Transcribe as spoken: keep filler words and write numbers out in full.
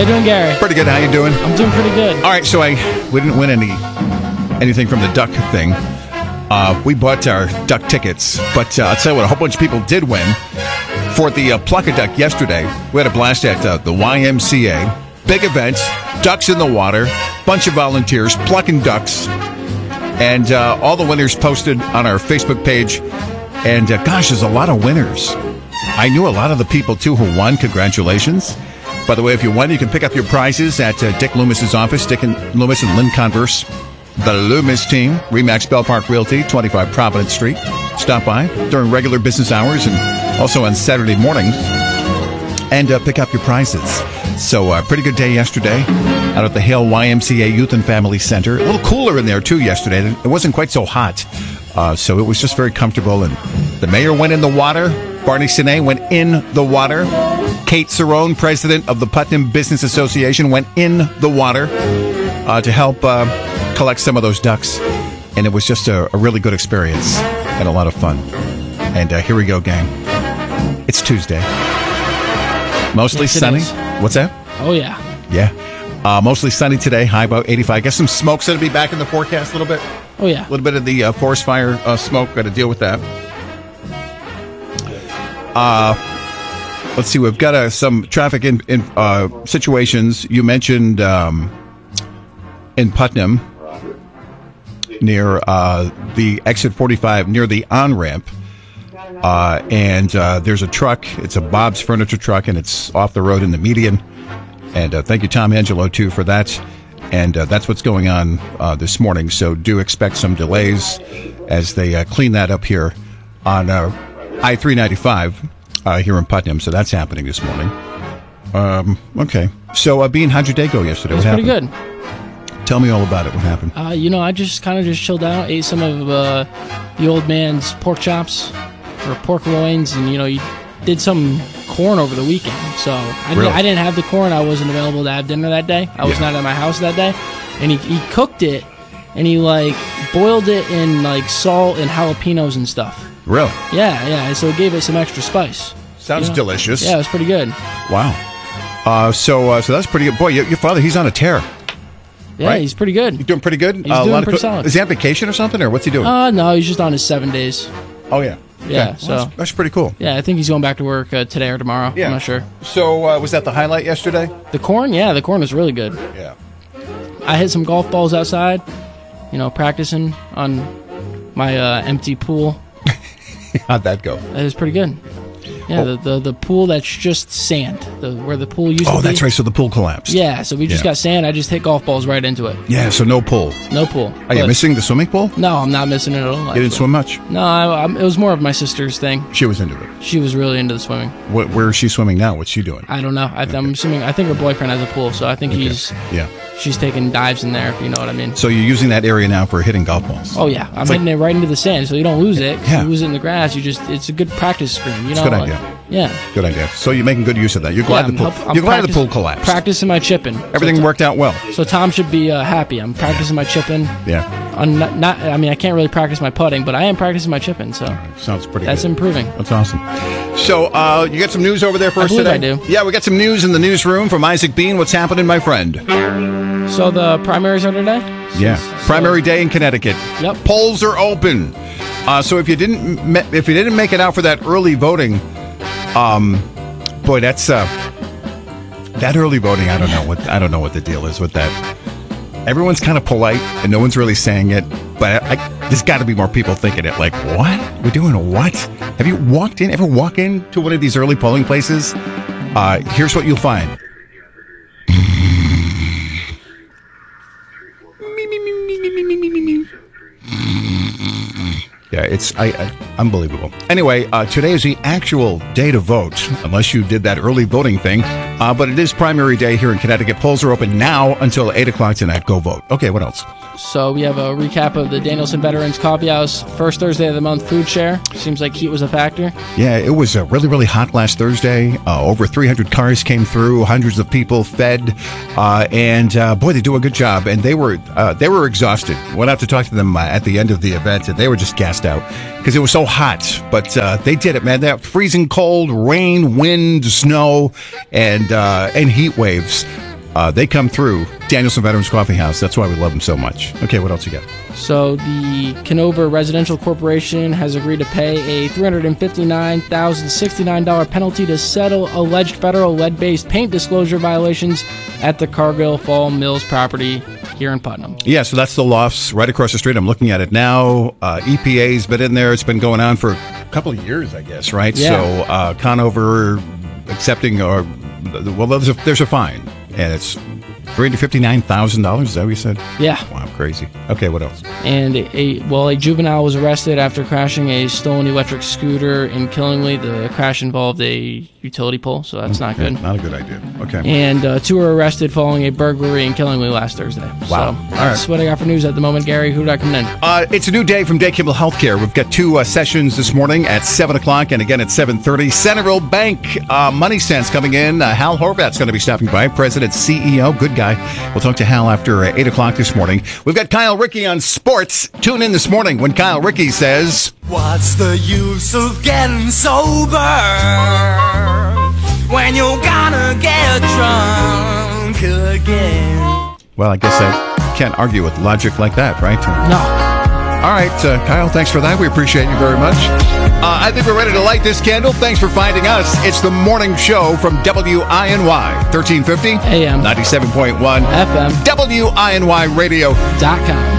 you doing, Gary? Pretty good. How you doing? I'm doing pretty good. All right, so I we didn't win any anything from the duck thing. Uh, we bought our duck tickets, but uh, I'll tell you what, a whole bunch of people did win for the uh, Pluck a Duck yesterday. We had a blast at uh, the Y M C A. Big event, ducks in the water, bunch of volunteers plucking ducks, and uh, all the winners posted on our Facebook page. And uh, gosh, there's a lot of winners. I knew a lot of the people too who won. Congratulations! By the way, if you won, you can pick up your prizes at uh, Dick Loomis's office. Dick and Loomis and Lynn Converse. The Loomis team, Remax Bell Park Realty, twenty-five Providence Street. Stop by during regular business hours and also on Saturday mornings and uh, pick up your prizes. So, uh, pretty good day yesterday out at the Hale Y M C A Youth and Family Center. A little cooler in there, too, yesterday. It wasn't quite so hot, uh, so it was just very comfortable. And the mayor went in the water. Barney Sine went in the water. Kate Cerrone, president of the Putnam Business Association, went in the water uh, to help uh, collect some of those ducks. And it was just a, a really good experience and a lot of fun. And uh, here we go, gang. It's Tuesday. Mostly Yes, it sunny. is. What's that? Oh, yeah. Yeah. Uh, mostly sunny today, high about eighty-five. I guess some smoke's going to be back in the forecast a little bit. Oh, yeah. A little bit of the uh, forest fire uh, smoke. Got to deal with that. Uh, let's see. We've got uh, some traffic in, in uh, situations. You mentioned um, in Putnam near uh, the exit forty-five, near the on-ramp. Uh, and uh, there's a truck. It's a Bob's Furniture truck, and it's off the road in the median. And uh, thank you, Tom Angelo, too, for that. And uh, that's what's going on uh, this morning. So do expect some delays as they uh, clean that up here on uh, I three ninety-five uh, here in Putnam. So that's happening this morning. Um, okay. So, uh, Bean, how'd your day go yesterday? It was what pretty happened? good. Tell me all about it. What happened? Uh, you know, I just kind of just chilled out, ate some of uh, the old man's pork chops or pork loins, and, you know, you did some corn over the weekend. So I didn't, Really? I didn't have the corn. I wasn't available to have dinner that day. I was Yeah. not at my house that day. And he, he cooked it, and he, like, boiled it in, like, salt and jalapenos and stuff. Really? Yeah, yeah, so it gave it some extra spice. Sounds You know? delicious. Yeah, it was pretty good. Wow. Uh, so, uh, so that's pretty good. Boy, your, your father, he's on a tear. Yeah, Right. he's pretty good. He's doing pretty good? He's Uh, a doing lot of pretty co- solid. Is he on vacation or something, or what's he doing? Uh, no, he's just on his seven days. oh, yeah. Yeah, Okay. so- Well, that's, that's pretty cool. Yeah, I think he's going back to work uh, today or tomorrow. Yeah. I'm not sure. So, uh, was that the highlight yesterday? The corn, yeah, the corn was really good. Yeah. I hit some golf balls outside, you know, practicing on my uh, empty pool. How'd that go? It was pretty good. Yeah, Oh. the, the the pool that's just sand, the where the pool used to be. Oh, that's right. So the pool collapsed. Yeah, so we just Yeah. got sand. I just hit golf balls right into it. Yeah, so no pool. No pool. Are you But- missing the swimming pool? No, I'm not missing it at all. You didn't actually. swim much? No, I, I'm, it was more of my sister's thing. She was into it. She was really into the swimming. What, where is she swimming now? What's she doing? I don't know. I, I'm assuming. I think her boyfriend has a pool, so I think he's Yeah. she's taking dives in there. If you know what I mean. So you're using that area now for hitting golf balls? Oh yeah, I'm It's like- hitting it right into the sand, so you don't lose it. 'Cause Yeah. You lose it in the grass. You just it's a good practice screen. You It's know, a good like- idea. Yeah. Good idea. So you're making good use of that. You're glad Yeah, the pool. I'm help- I'm you're glad the practice- pool collapsed. Practicing my chipping. Everything so, worked out well. So Tom should be uh, happy. I'm practicing my chipping. Yeah. I'm not, not. I mean, I can't really practice my putting, but I am practicing my chipping. So Sounds pretty that's good. improving. That's awesome. So uh, you got some news over there for I us believe today? I do. Yeah, we got some news in the newsroom from Isaac Bean. What's happening, my friend? So the primaries are today. Yeah. So- Primary day in Connecticut. Yep. Polls are open. Uh, so if you didn't me- if you didn't make it out for that early voting, um, boy, that's uh, that early voting. I don't know what I don't know what the deal is with that. Everyone's kind of polite and no one's really saying it, but I, there's got to be more people thinking it. Like, what? We're doing a what? Have you walked in? Ever walk into one of these early polling places? Uh, here's what you'll find. Yeah, it's I, I, unbelievable. Anyway, uh, today is the actual day to vote, unless you did that early voting thing. Uh, but it is primary day here in Connecticut. Polls are open now until eight o'clock tonight. Go vote. Okay, what else? So we have a recap of the Danielson Veterans Coffee House first Thursday of the month food share. Seems like heat was a factor. Yeah, it was uh, really, really hot last Thursday. Uh, over three hundred cars came through. Hundreds of people fed. Uh, and, uh, boy, they do a good job. And they were uh, they were exhausted. Went out to talk to them uh, at the end of the event, and they were just gassed out because it was so hot. But uh, they did it, man. They had freezing cold, rain, wind, snow, and uh, and heat waves. Uh, they come through Danielson Veterans Coffee House. That's why we love them so much. Okay, what else you got? So the Canova Residential Corporation has agreed to pay a three hundred fifty-nine thousand sixty-nine dollars penalty to settle alleged federal lead-based paint disclosure violations at the Cargill Fall Mills property here in Putnam. Yeah, so that's the lofts right across the street. I'm looking at it now. Uh, E P A's been in there. It's been going on for a couple of years, I guess, right? Yeah. So uh, Conover accepting, or well, there's a, there's a fine, and it's three hundred fifty-nine thousand dollars. Is that what you said? Yeah. Wow, crazy. Okay, what else? And a well, a juvenile was arrested after crashing a stolen electric scooter in Killingly. The crash involved a utility pole, so that's not Okay, good. Not a good idea. Okay. And uh, two were arrested following a burglary in Killingly last Thursday. Wow. So All that's right. what I got for news at the moment, Gary. Who do I come in? Uh, it's a new day from Day Kimball Healthcare. We've got two uh, sessions this morning at seven o'clock and again at seven thirty. Centerville Bank uh, Money Sense coming in. Uh, Hal Horvat's going to be stopping by, President, C E O, good guy. We'll talk to Hal after uh, eight o'clock this morning. We've got Kyle Rickey on sports. Tune in this morning when Kyle Rickey says, what's the use of getting sober when you're gonna get drunk again? well, I guess I can't argue with logic like that, right? No. All right, uh, Kyle, thanks for that. We appreciate you very much. Uh, I think we're ready to light this candle. Thanks for finding us. It's the morning show from W I N Y, thirteen fifty A M. ninety-seven point one F M. W I N Y Radio. Dot com.